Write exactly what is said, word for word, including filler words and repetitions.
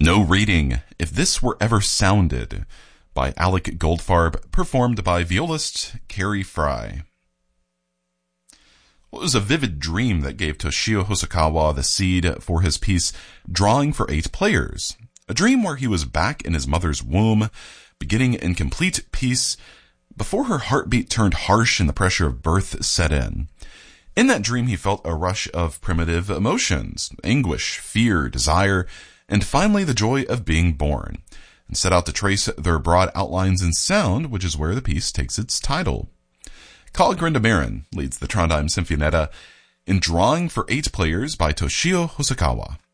No Reading, If This Were Ever Sounded, by Alec Goldfarb, performed by violist Carrie Fry. Well, it was a vivid dream that gave Toshio Hosokawa the seed for his piece Drawing for Eight Players. A dream where he was back in his mother's womb, beginning in complete peace, before her heartbeat turned harsh and the pressure of birth set in. In that dream, he felt a rush of primitive emotions, anguish, fear, desire, and finally the joy of being born, and set out to trace their broad outlines in sound, which is where the piece takes its title. Carl Grindemerin leads the Trondheim Symphonietta in Drawing for Eight Players by Toshio Hosokawa.